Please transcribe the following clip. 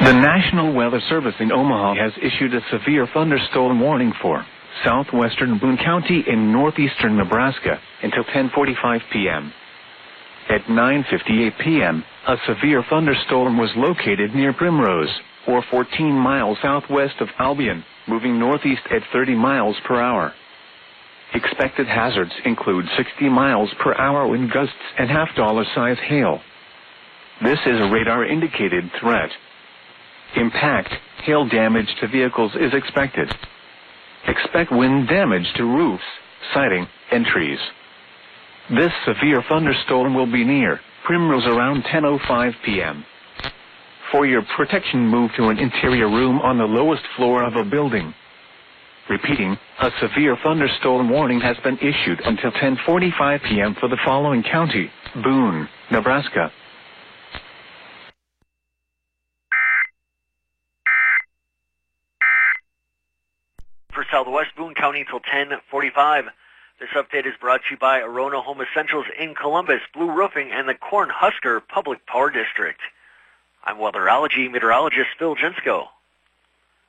The National Weather Service in Omaha has issued a severe thunderstorm warning for southwestern Boone County in northeastern Nebraska until 10:45 p.m. At 9:58 p.m., a severe thunderstorm was located near Primrose, or 14 miles southwest of Albion, moving northeast at 30 miles per hour. Expected hazards include 60 miles per hour wind gusts and half-dollar-size hail. This is a radar-indicated threat. Impact, hail damage to vehicles is expected. Expect wind damage to roofs, siding, and trees. This severe thunderstorm will be near Primrose around 10:05 p.m. For your protection, move to an interior room on the lowest floor of a building. Repeating, a severe thunderstorm warning has been issued until 10:45 p.m. for the following county: Boone, Nebraska. For Southwest Boone County until 10:45. This update is brought to you by Arona Home Essentials in Columbus, Blue Roofing, and the Cornhusker Public Power District. I'm weatherology meteorologist Phil Jensko.